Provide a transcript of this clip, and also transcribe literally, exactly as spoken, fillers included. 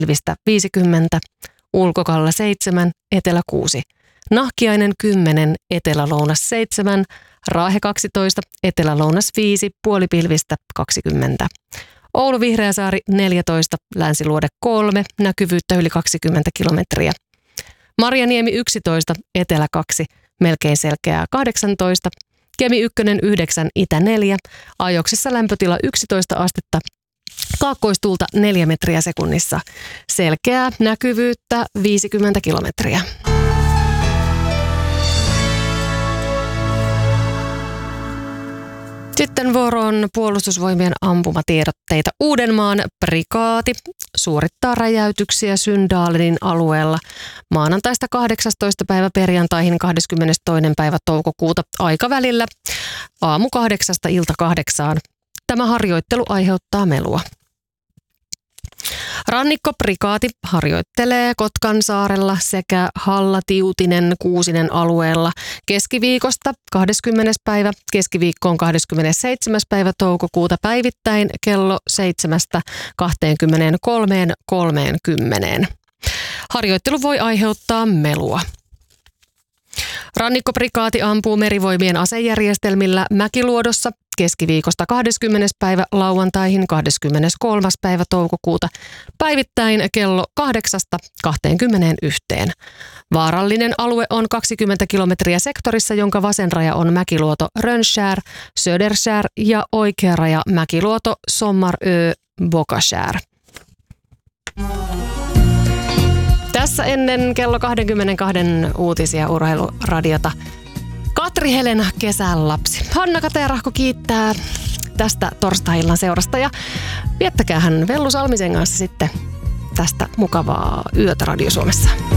Pilvistä viisikymmentä, Ulkokalla seitsemän, Etelä kuusi. Nahkiainen kymmenen, Etelä-Lounas seitsemän, Raahe kaksitoista, Etelä-Lounas viisi, Puolipilvistä kaksikymmentä. Oulu Vihreäsaari neljätoista, Länsiluode kolme, näkyvyyttä yli kaksikymmentä kilometriä. Marjaniemi yksitoista, Etelä kaksi, melkein selkeää kahdeksantoista. Kemi yksi yhdeksän, Itä neljä, Ajoksessa lämpötila yksitoista astetta, kaakkoistuulta neljä metriä sekunnissa. Selkeää näkyvyyttä viisikymmentä kilometriä. Sitten vuoroon puolustusvoimien ampumatiedotteita. Uudenmaan prikaati suorittaa räjäytyksiä Syndaalenin alueella maanantaista kahdeksastoista päivä perjantaihin kahdeskymmenestoinen päivä toukokuuta aikavälillä aamu kahdeksasta ilta kahdeksaan. Tämä harjoittelu aiheuttaa melua. Rannikkoprikaati harjoittelee Kotkansaarella sekä Halla-Tiutinen Kuusinen alueella keskiviikosta kahdeskymmenes päivä keskiviikkoon kahdeskymmenesseitsemäs päivä toukokuuta päivittäin kello seitsemästä kahteenkymmeneenkolmeen kolmeenkymmeneen. Harjoittelu voi aiheuttaa melua. Rannikkoprikaati ampuu merivoimien asejärjestelmillä Mäkiluodossa keskiviikosta kahdeskymmenes päivä lauantaihin kahdeskymmeneskolmas päivä toukokuuta päivittäin kello kahdeksasta kahteenkymmeneenyhteen. Vaarallinen alue on kaksikymmentä kilometriä sektorissa, jonka vasen raja on Mäkiluoto Rönnskär, Söderskär ja oikea raja Mäkiluoto Sommarö Bokaskär. Tässä ennen kello kaksikymmentäkaksi uutisia Urheiluradiota. Katri Helena, kesän lapsi. Hanna Katerahko kiittää tästä torstai-illan seurasta ja viettäkäähän Vellu Salmisen kanssa sitten tästä mukavaa yötä Radio Suomessa.